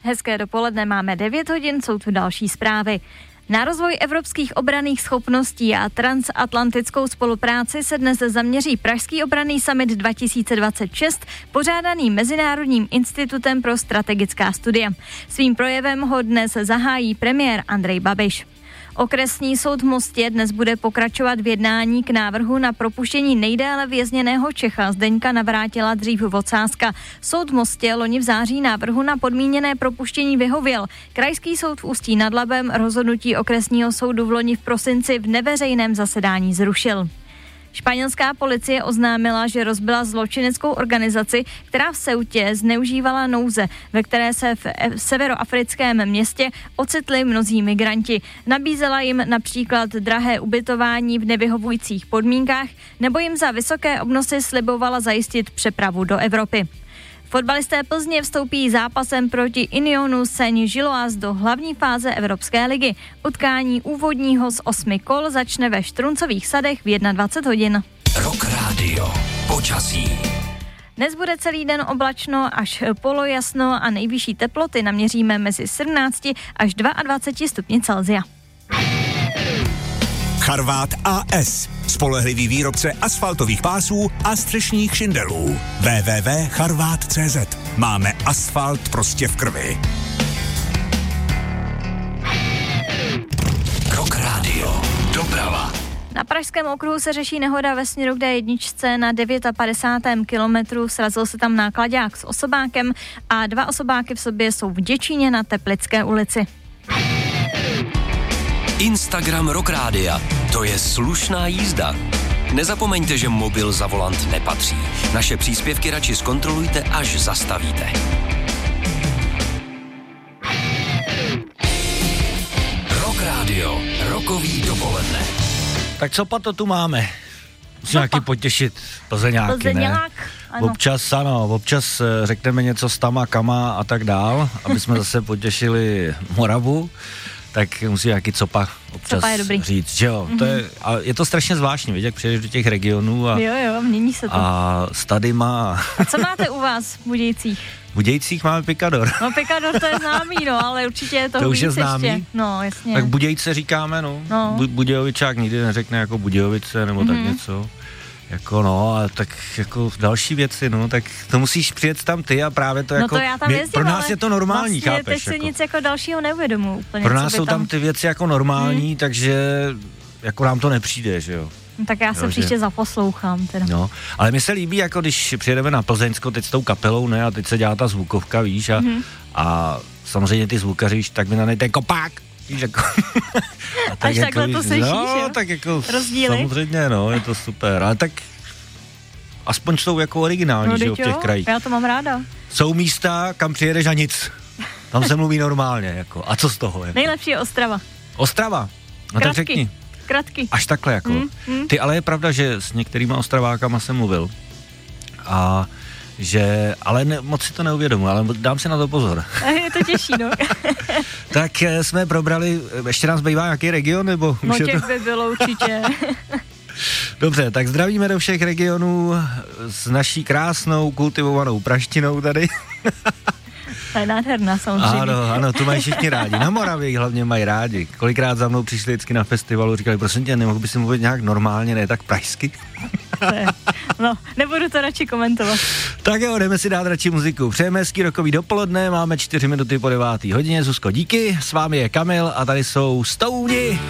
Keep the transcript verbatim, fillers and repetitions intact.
Hezké dopoledne, máme devět hodin, jsou tu další zprávy. Na rozvoj evropských obranných schopností a transatlantickou spolupráci se dnes zaměří Pražský obranný summit dva tisíce dvacet šest, pořádaný Mezinárodním institutem pro strategická studia. Svým projevem ho dnes zahájí premiér Andrej Babiš. Okresní soud v Mostě dnes bude pokračovat v jednání k návrhu na propuštění nejdéle vězněného Čecha Zdeňka Navrátila dřív Vocázka. Soud v Mostě loni v září návrhu na podmíněné propuštění vyhověl. Krajský soud v Ústí nad Labem rozhodnutí okresního soudu v loni v prosinci v neveřejném zasedání zrušil. Španělská policie oznámila, že rozbila zločineckou organizaci, která v Ceutě zneužívala nouze, ve které se v severoafrickém městě ocitli mnozí migranti. Nabízela jim například drahé ubytování v nevyhovujících podmínkách nebo jim za vysoké obnosy slibovala zajistit přepravu do Evropy. Fotbalisté Plzně vstoupí zápasem proti Unionu Saint-Gilloise do hlavní fáze Evropské ligy. Utkání úvodního z osmi kol začne ve Štruncových sadech v dvacet jedna hodin. Rock Radio. Počasí. Dnes bude celý den oblačno až polojasno a nejvyšší teploty naměříme mezi sedmnácti až dvaceti dvěma stupni Celsia. Charvát A S. Spolehlivý výrobce asfaltových pásů a střešních šindelů. w w w tečka charvát tečka cé zet. Máme asfalt prostě v krvi. Rock Radio. Doprava. Na Pražském okruhu se řeší nehoda ve směru k dé jedna na padesátém devátém kilometru. Srazil se tam náklaďák s osobákem a dva osobáky v sobě jsou v Děčíně na Teplické ulici. Instagram Rock Rádia. To je slušná jízda. Nezapomeňte, že mobil za volant nepatří. Naše příspěvky radši zkontrolujte, až zastavíte. Rock Radio. Rokový dopoledne. Tak co pa to tu máme? Musím nějaký potěšit Plzeňáky, Plzeňák, ne? ano. Občas, ano, občas řekneme něco s tama, kama a tak dál, aby jsme zase potěšili Moravu. Tak musí nějaký copa občas copa je dobrý. říct, že jo, mm-hmm. to je, a je to strašně zvláštní, víš, jak přijedeš do těch regionů a, jo, jo, mění se to. a stadyma. A co máte u vás v Budějcích? V Budějcích máme Picador. No Picador to je známý, no, ale určitě je to To už je víc známý? ještě. No, jasně. Tak Budějce říkáme, no, no. Bu- Budějovičák nikdy neřekne jako Budějovice nebo mm-hmm. tak něco. Jako no, a tak jako další věci, no, tak to musíš přijet tam ty a právě to no jako... to já tam jezdím, pro nás je to normální, vlastně chápeš? teď si jako. nic jako dalšího neuvědomuji úplně. Pro nás jsou tam... tam ty věci jako normální, hmm. takže jako nám to nepřijde, že jo. No, tak já se jo, příště že... zaposlouchám teda. No, ale mi se líbí, jako když přijedeme na Plzeňsko teď s tou kapelou, ne, a teď se dělá ta zvukovka, víš, a, hmm. a samozřejmě ty zvukaři, víš, tak mi na nej ten kopák, víš, jako. A tak až jako, takhle to slyšíš, no, jo? tak jako rozdíly? Samozřejmě, no, je to super, ale tak aspoň jsou jako originální, no, že jo, v těch krajích. Já to mám ráda. Jsou místa, kam přijedeš a nic. Tam se mluví normálně, jako. A co z toho? Jako? Nejlepší je Ostrava. Ostrava? No tak řekni. Kratky. Až takhle, jako. Mm, mm. Ty, ale je pravda, že s některýma Ostravákama jsem mluvil. A že, ale ne, moc si to neuvědomuji, ale dám si na to pozor. A je to těžší, no. Tak jsme probrali, ještě nám zbývá nějaký region, nebo? No už je těch to... by bylo určitě. Dobře, tak zdravíme do všech regionů s naší krásnou kultivovanou praštinou tady. To je nádherná samozřejmě. Ano, ano, tu mají všichni rádi. Na Moravě hlavně mají rádi. Kolikrát za mnou přišli vždycky na festivalu, říkali, prosím tě, nemohl by si mluvit nějak normálně, ne tak pražsky? No, nebudu to radši komentovat. Tak jo, jdeme si dát radši muziku. Přejeme hezký rokový dopoledne, máme čtyři minuty po devátý hodině. Zuzko, díky, s vámi je Kamil a tady jsou Stouni.